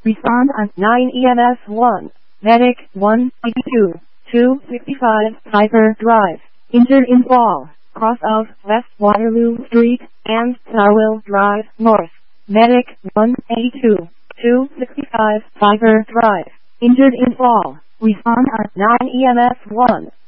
Respond on 9 EMS 1. Medic 182, 265 Piper Drive. Injured in fall. Cross of West Waterloo Street and Darwell Drive North. Medic 182, 265 Piper Drive. Injured in fall. Respond on 9 EMS 1.